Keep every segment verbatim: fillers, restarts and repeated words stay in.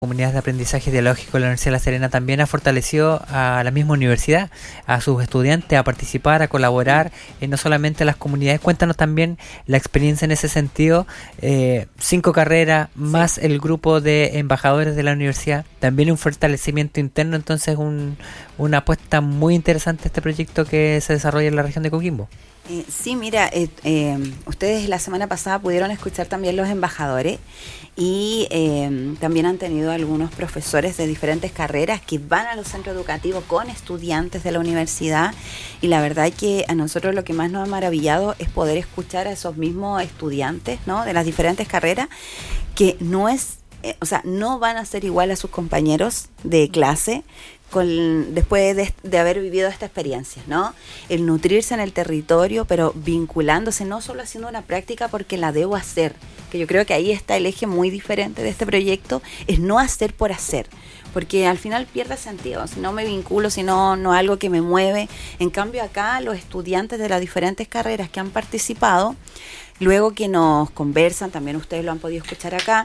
comunidades de aprendizaje dialógico de la Universidad de La Serena también ha fortalecido a la misma universidad, a sus estudiantes, a participar, a colaborar, eh, no solamente a las comunidades. Cuéntanos también la experiencia en ese sentido, eh, cinco carreras, más sí. el grupo de embajadores de la universidad, también un fortalecimiento interno, entonces un, una apuesta muy interesante este proyecto que se desarrolla en la región de Coquimbo. Eh, sí, mira, eh, eh, ustedes la semana pasada pudieron escuchar también los embajadores y eh, también han tenido algunos profesores de diferentes carreras que van a los centros educativos con estudiantes de la universidad, y la verdad es que a nosotros lo que más nos ha maravillado es poder escuchar a esos mismos estudiantes, ¿no?, de las diferentes carreras, que no es, eh, o sea, no van a ser igual a sus compañeros de clase, Con, después de, de haber vivido esta experiencia, ¿no? El nutrirse en el territorio, pero vinculándose, no solo haciendo una práctica porque la debo hacer, que yo creo que ahí está el eje muy diferente de este proyecto, es no hacer por hacer, porque al final pierde sentido, si no me vinculo, si no, no algo que me mueve. En cambio acá los estudiantes de las diferentes carreras que han participado, luego que nos conversan, también ustedes lo han podido escuchar acá,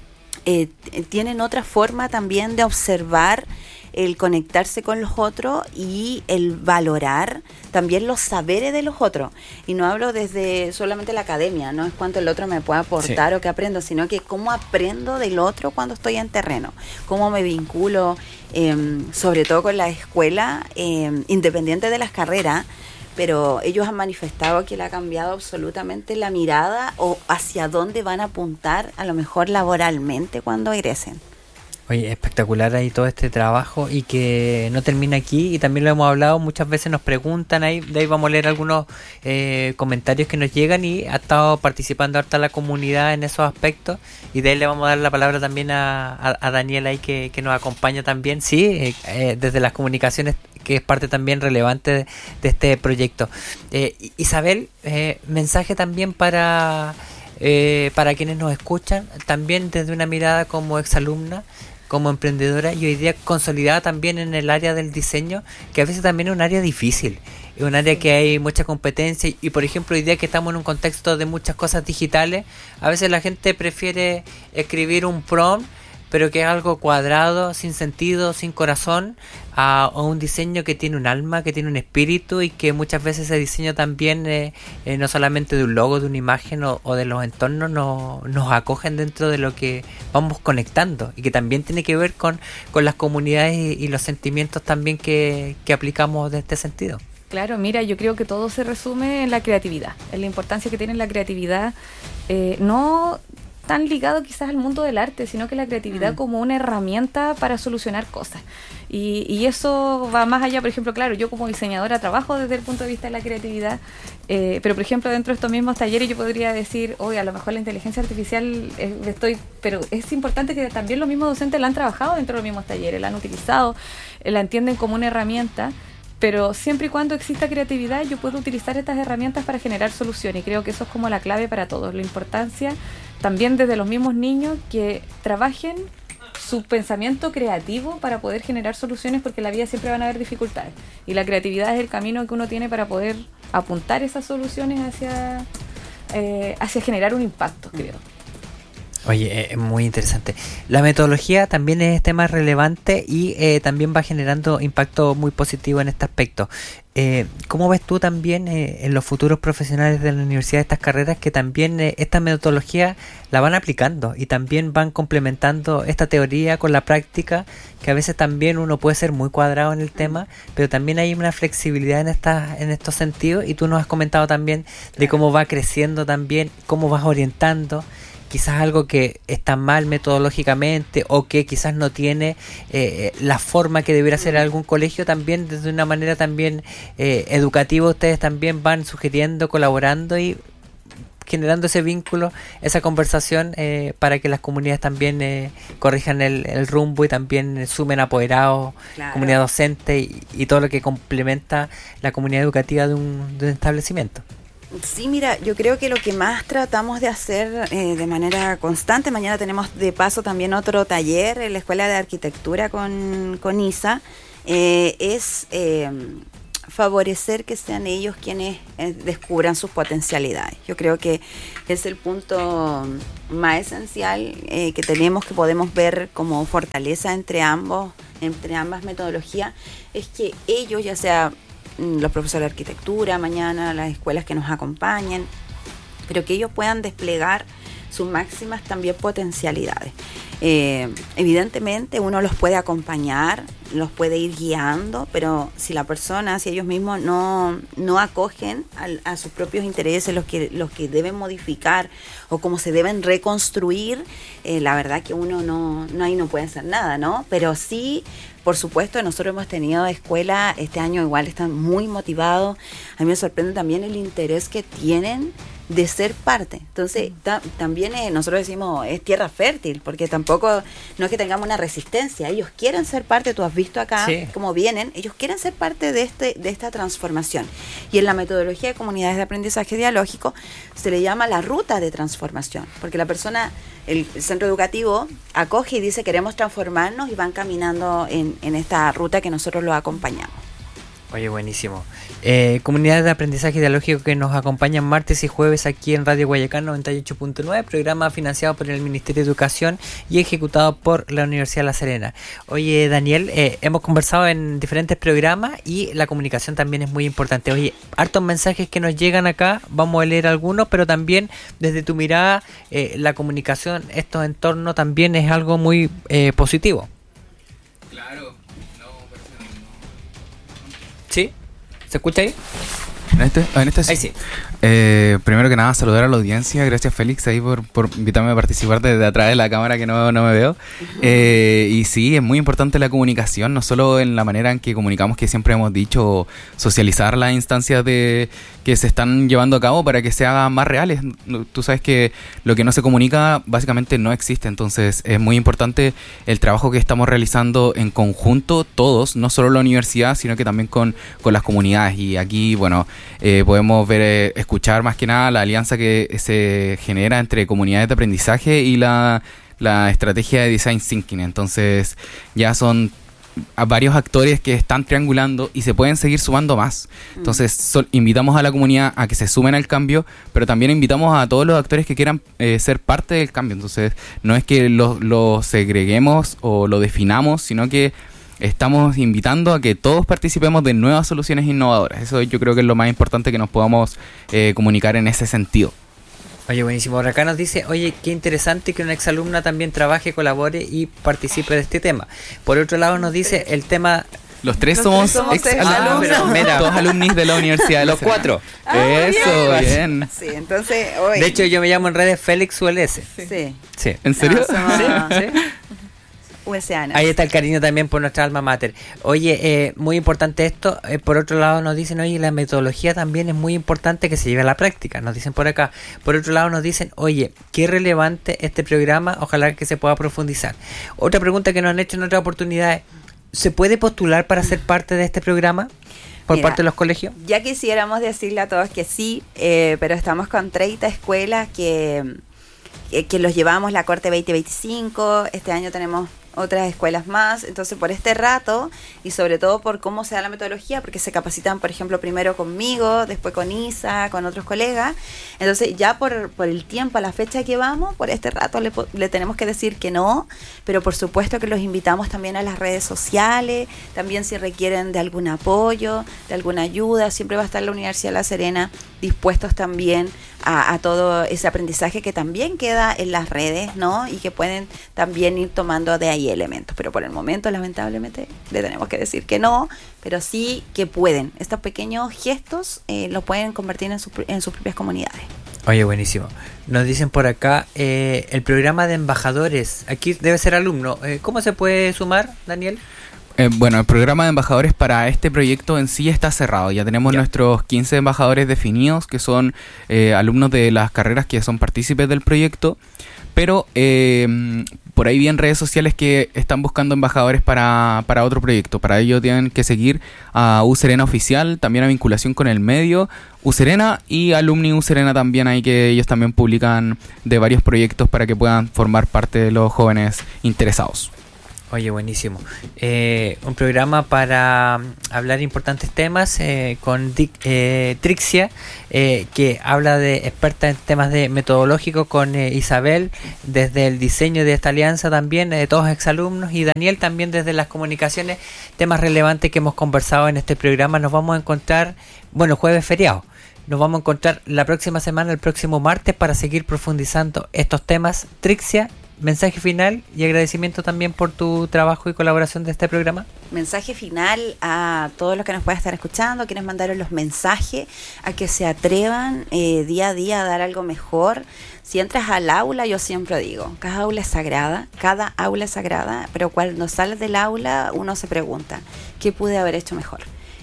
eh, tienen otra forma también de observar el conectarse con los otros y el valorar también los saberes de los otros. Y no hablo desde solamente la academia, no es cuánto el otro me puede aportar sí. o qué aprendo, sino que cómo aprendo del otro cuando estoy en terreno, cómo me vinculo, eh, sobre todo con la escuela, eh, independiente de las carreras, pero ellos han manifestado que le ha cambiado absolutamente la mirada o hacia dónde van a apuntar a lo mejor laboralmente cuando egresen. Oye, espectacular ahí todo este trabajo y que no termina aquí, y también lo hemos hablado, muchas veces nos preguntan, ahí de ahí vamos a leer algunos eh, comentarios que nos llegan, y ha estado participando harta la comunidad en esos aspectos, y de ahí le vamos a dar la palabra también a, a, a Daniel ahí que, que nos acompaña también, sí, eh, eh, desde las comunicaciones, que es parte también relevante de, de este proyecto. Eh, Isabel, eh, mensaje también para, eh, para quienes nos escuchan, también desde una mirada como exalumna, como emprendedora, y hoy día consolidada también en el área del diseño, que a veces también es un área difícil, es un área que hay mucha competencia, y, y por ejemplo hoy día que estamos en un contexto de muchas cosas digitales, a veces la gente prefiere escribir un prompt, pero que es algo cuadrado, sin sentido, sin corazón, a, a un diseño que tiene un alma, que tiene un espíritu, y que muchas veces ese diseño también, eh, eh, no solamente de un logo, de una imagen o, o de los entornos, no, nos acogen dentro de lo que vamos conectando, y que también tiene que ver con, con las comunidades y, y los sentimientos también que, que aplicamos de este sentido. Claro, mira, yo creo que todo se resume en la creatividad, en la importancia que tiene la creatividad, eh, no tan ligado quizás al mundo del arte, sino que la creatividad mm. como una herramienta para solucionar cosas. Y, y eso va más allá, por ejemplo, claro, yo como diseñadora trabajo desde el punto de vista de la creatividad, eh, pero por ejemplo dentro de estos mismos talleres yo podría decir, oye, a lo mejor la inteligencia artificial eh, estoy, pero es importante que también los mismos docentes la han trabajado dentro de los mismos talleres, la han utilizado, eh, la entienden como una herramienta. Pero siempre y cuando exista creatividad, yo puedo utilizar estas herramientas para generar soluciones, y creo que eso es como la clave para todos. La importancia también desde los mismos niños que trabajen su pensamiento creativo para poder generar soluciones, porque en la vida siempre van a haber dificultades, y la creatividad es el camino que uno tiene para poder apuntar esas soluciones hacia, eh, hacia generar un impacto, creo. Oye, es muy interesante. La metodología también es tema relevante, y eh, también va generando impacto muy positivo en este aspecto. Eh, ¿Cómo ves tú también eh, en los futuros profesionales de la universidad estas carreras que también eh, esta metodología la van aplicando y también van complementando esta teoría con la práctica, que a veces también uno puede ser muy cuadrado en el tema, pero también hay una flexibilidad en estas, en estos sentidos, y tú nos has comentado también de cómo va creciendo también, cómo vas orientando quizás algo que está mal metodológicamente, o que quizás no tiene eh, la forma que debiera ser algún colegio, también desde una manera también eh, educativa ustedes también van sugiriendo, colaborando y generando ese vínculo, esa conversación eh, para que las comunidades también eh, corrijan el, el rumbo, y también eh, sumen apoderados, claro, comunidad docente y, y todo lo que complementa la comunidad educativa de un, de un establecimiento. Sí, mira, yo creo que lo que más tratamos de hacer eh, de manera constante, mañana tenemos de paso también otro taller en la Escuela de Arquitectura con, con I S A, eh, es eh, favorecer que sean ellos quienes eh, descubran sus potencialidades. Yo creo que es el punto más esencial eh, que tenemos, que podemos ver como fortaleza entre ambos, entre ambas metodologías, es que ellos, ya sea mm, los profesores de arquitectura, mañana las escuelas que nos acompañen, pero que ellos puedan desplegar sus máximas también potencialidades. Eh, evidentemente uno los puede acompañar, los puede ir guiando, pero si la persona, si ellos mismos no, no acogen a, a sus propios intereses, los que, los que deben modificar o cómo se deben reconstruir, eh, la verdad que uno no, no ahí no puede hacer nada, ¿no? Pero sí, por supuesto, nosotros hemos tenido escuela, este año igual están muy motivados. A mí me sorprende también el interés que tienen de ser parte. Entonces, ta- también eh, nosotros decimos, es tierra fértil, porque tampoco, no es que tengamos una resistencia, ellos quieren ser parte, tú has visto acá sí. cómo vienen, ellos quieren ser parte de este de esta transformación. Y en la metodología de comunidades de aprendizaje dialógico se le llama la ruta de transformación, porque la persona, el, el centro educativo acoge y dice, queremos transformarnos, y van caminando en, en esta ruta que nosotros los acompañamos. Oye, buenísimo. Eh, comunidad de aprendizaje dialógico que nos acompañan martes y jueves aquí en Radio Guayacán noventa y ocho punto nueve, programa financiado por el Ministerio de Educación y ejecutado por la Universidad de La Serena. Oye, Daniel, eh, hemos conversado en diferentes programas y la comunicación también es muy importante. Oye, hartos mensajes que nos llegan acá, vamos a leer algunos, pero también desde tu mirada, eh, la comunicación, estos entornos también es algo muy eh, positivo. Claro. ¿Sí? ¿Se escucha ahí? ¿En este? Ah, en este sí. Ahí sí. Eh, primero que nada, saludar a la audiencia. Gracias, Félix, ahí por, por invitarme a participar desde atrás de la cámara, que no, no me veo. Eh, y sí, es muy importante la comunicación, no solo en la manera en que comunicamos, que siempre hemos dicho, socializar las instancias de que se están llevando a cabo para que se hagan más reales. Tú sabes que lo que no se comunica básicamente no existe, entonces es muy importante el trabajo que estamos realizando en conjunto todos, no solo la universidad, sino que también con, con las comunidades. Y aquí, bueno, eh, podemos ver, eh, escuchar más que nada la alianza que se genera entre comunidades de aprendizaje y la, la estrategia de Design Thinking. Entonces ya son a varios actores que están triangulando y se pueden seguir sumando más. Entonces sol, invitamos a la comunidad a que se sumen al cambio, pero también invitamos a todos los actores que quieran eh, ser parte del cambio. Entonces no es que lo, lo segreguemos o lo definamos, sino que estamos invitando a que todos participemos de nuevas soluciones innovadoras. Eso yo creo que es lo más importante que nos podamos eh, comunicar en ese sentido. Oye, buenísimo. Por acá nos dice, oye, qué interesante que una exalumna también trabaje, colabore y participe de este tema. Por otro lado nos dice el tema... Los tres Los somos, tres somos ex-alumnos, ah, pero mira, todos alumnis de la Universidad de los cuatro. Ah, Eso, bien. bien. Sí, entonces hoy. De hecho, yo me llamo en redes Félix U L S. Sí. Sí. ¿En serio? No, somos ¿Sí? uesianas. Ahí está el cariño también por nuestra alma mater. Oye, eh, muy importante esto. Eh, por otro lado nos dicen, oye, la metodología también es muy importante que se lleve a la práctica. Nos dicen por acá. Por otro lado nos dicen, oye, qué relevante este programa. Ojalá que se pueda profundizar. Otra pregunta que nos han hecho en otras oportunidades. ¿Se puede postular para ser parte de este programa por Mira, parte de los colegios? Ya quisiéramos decirle a todos que sí, eh, pero estamos con treinta escuelas que, que, que los llevamos la Corte veinte veinticinco. Este año tenemos otras escuelas más, entonces por este rato y sobre todo por cómo se da la metodología, porque se capacitan, por ejemplo, primero conmigo, después con Isa, con otros colegas, entonces ya por, por el tiempo, a la fecha que vamos, por este rato le, le tenemos que decir que no, pero por supuesto que los invitamos también a las redes sociales, también si requieren de algún apoyo, de alguna ayuda, siempre va a estar la Universidad de La Serena dispuestos también a, a todo ese aprendizaje que también queda en las redes, ¿no? Y que pueden también ir tomando de ahí elementos, pero por el momento lamentablemente le tenemos que decir que no, pero sí que pueden. Estos pequeños gestos eh, los pueden convertir en, su, en sus propias comunidades. Oye, buenísimo. Nos dicen por acá, eh, el programa de embajadores, aquí debe ser alumno. Eh, ¿Cómo se puede sumar, Daniel? Eh, bueno, el programa de embajadores para este proyecto en sí está cerrado. Ya tenemos ya. nuestros quince embajadores definidos, que son eh, alumnos de las carreras que son partícipes del proyecto. Pero eh, por ahí vi en redes sociales que están buscando embajadores para, para otro proyecto. Para ello tienen que seguir a U Serena Oficial, también a vinculación con el medio, U Serena y Alumni U Serena también. Ahí que ellos también publican de varios proyectos para que puedan formar parte de los jóvenes interesados. Oye, buenísimo. Eh, un programa para hablar importantes temas eh, con Dic, eh, Trixia, eh, que habla de experta en temas de metodológicos, con eh, Isabel desde el diseño de esta alianza también, eh, todos exalumnos, y Daniel también desde las comunicaciones, temas relevantes que hemos conversado en este programa. Nos vamos a encontrar, bueno, jueves feriado. Nos vamos a encontrar la próxima semana, el próximo martes, para seguir profundizando estos temas. Trixia, mensaje final y agradecimiento también por tu trabajo y colaboración de este programa. Mensaje final a todos los que nos puedan estar escuchando, quienes mandaron los mensajes, a que se atrevan eh, día a día a dar algo mejor. Si entras al aula, yo siempre digo, cada aula es sagrada, cada aula es sagrada, pero cuando sales del aula uno se pregunta, ¿qué pude haber hecho mejor?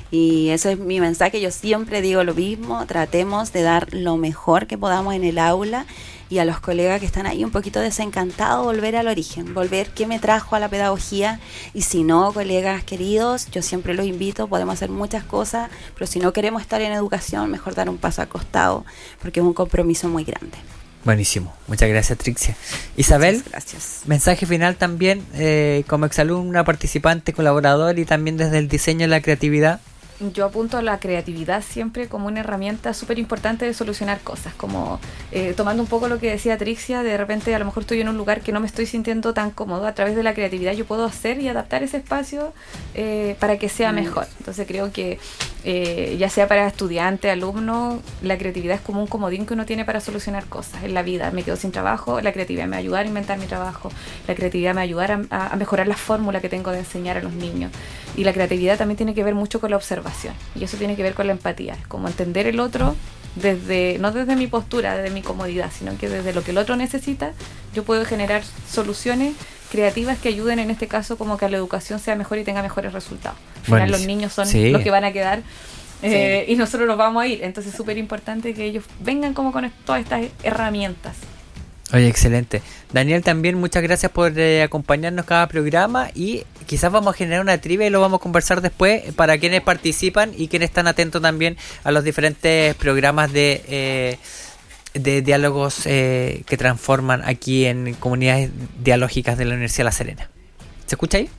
Y ese es mi mensaje, yo siempre digo lo mismo, tratemos de dar lo mejor que podamos en el aula, y a los colegas que están ahí un poquito desencantados, volver al origen, volver qué me trajo a la pedagogía. Y si no, colegas queridos, yo siempre los invito, podemos hacer muchas cosas, pero si no queremos estar en educación, mejor dar un paso al costado, porque es un compromiso muy grande. Buenísimo, muchas gracias, Trixia. Isabel, Muchas gracias. Mensaje final también, eh, como exalumna, participante, colaborador, y también desde el diseño y la creatividad. Yo apunto a la creatividad siempre como una herramienta súper importante de solucionar cosas, como eh, tomando un poco lo que decía Trixia, de repente a lo mejor estoy en un lugar que no me estoy sintiendo tan cómodo, a través de la creatividad yo puedo hacer y adaptar ese espacio eh, para que sea mejor. Entonces creo que eh, ya sea para estudiante, alumno, la creatividad es como un comodín que uno tiene para solucionar cosas en la vida. Me quedo sin trabajo, la creatividad me va a ayudar a inventar mi trabajo, la creatividad me va a ayudar a, a mejorar la fórmula que tengo de enseñar a los niños, y la creatividad también tiene que ver mucho con la observación. Y eso tiene que ver con la empatía, como entender el otro desde, no desde mi postura, desde mi comodidad, sino que desde lo que el otro necesita, yo puedo generar soluciones creativas que ayuden, en este caso, como que la educación sea mejor y tenga mejores resultados. Al final los niños son sí. los que van a quedar eh, sí. y nosotros nos vamos a ir. Entonces es súper importante que ellos vengan como con todas estas herramientas. Oye, excelente. Daniel, también muchas gracias por eh, acompañarnos cada programa, y quizás vamos a generar una trivia y lo vamos a conversar después para quienes participan y quienes están atentos también a los diferentes programas de, eh, de diálogos eh, que transforman aquí en comunidades dialógicas de la Universidad de La Serena. ¿Se escucha ahí?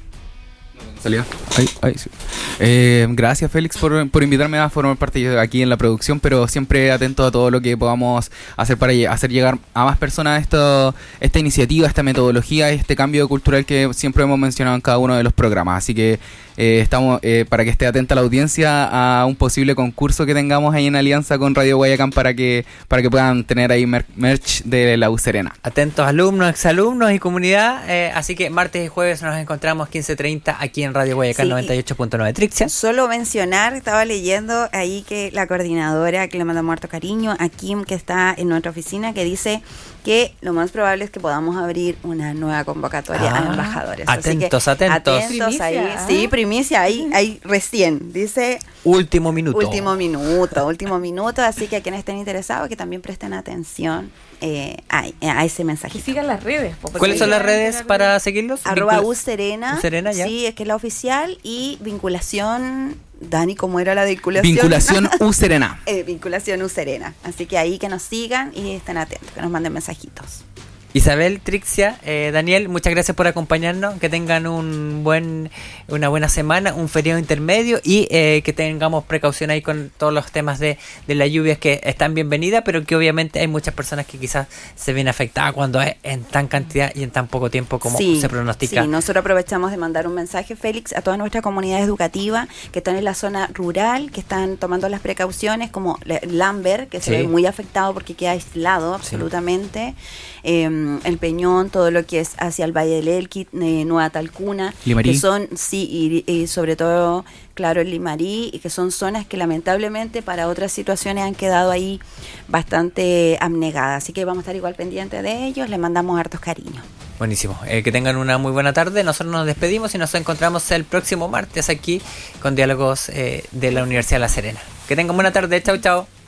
¿Salió? Ahí, ahí, sí. Eh, gracias, Félix, por, por invitarme a formar parte aquí en la producción, pero siempre atento a todo lo que podamos hacer para hacer llegar a más personas esto, esta iniciativa, esta metodología, este cambio cultural que siempre hemos mencionado en cada uno de los programas. Así que eh, estamos eh, para que esté atenta la audiencia a un posible concurso que tengamos ahí en alianza con Radio Guayacán para que para que puedan tener ahí mer- merch de la U Serena. Atentos alumnos, exalumnos y comunidad. Eh, así que martes y jueves nos encontramos quince treinta aquí en Radio Guayacán, sí, noventa y ocho punto nueve. Trixia. Solo mencionar, estaba leyendo ahí que la coordinadora, que le mandamos harto cariño, a Kim, que está en nuestra oficina, que dice que lo más probable es que podamos abrir una nueva convocatoria ah, a embajadores. Atentos, Así que, atentos. Atentos ahí. Primicia, Sí, primicia, ahí, ahí recién. Dice Último minuto. Último minuto, último minuto. Así que a quienes estén interesados, que también presten atención eh, a, a ese mensaje. Que sigan las redes. Po, ¿Cuáles son las redes para seguirlos? Arroba Vincula- U Serena. U Serena, ya. Sí, es que es la oficial. Y vinculación. Dani, ¿cómo era la vinculación? Vinculación U Serena. eh, vinculación U Serena. Así que ahí que nos sigan y estén atentos, que nos manden mensajitos. Isabel, Trixia, eh, Daniel, muchas gracias por acompañarnos, que tengan un buen, una buena semana, un feriado intermedio, y eh, que tengamos precaución ahí con todos los temas de, de las lluvias, que están bienvenidas, pero que obviamente hay muchas personas que quizás se ven afectadas cuando es en tan cantidad y en tan poco tiempo como sí, se pronostica. Sí, nosotros aprovechamos de mandar un mensaje, Félix, a toda nuestra comunidad educativa que están en la zona rural, que están tomando las precauciones, como Lambert, que se Sí. ve muy afectado porque queda aislado absolutamente. Eh, el Peñón, todo lo que es hacia el Valle del Elqui, eh, Nueva Talcuna, Limarí. que son, sí, y, y sobre todo, claro, el Limarí, y que son zonas que lamentablemente para otras situaciones han quedado ahí bastante abnegadas. Así que vamos a estar igual pendientes de ellos, les mandamos hartos cariños. Buenísimo, eh, que tengan una muy buena tarde. Nosotros nos despedimos y nos encontramos el próximo martes aquí con diálogos eh, de la Universidad de La Serena. Que tengan buena tarde, chao, chao.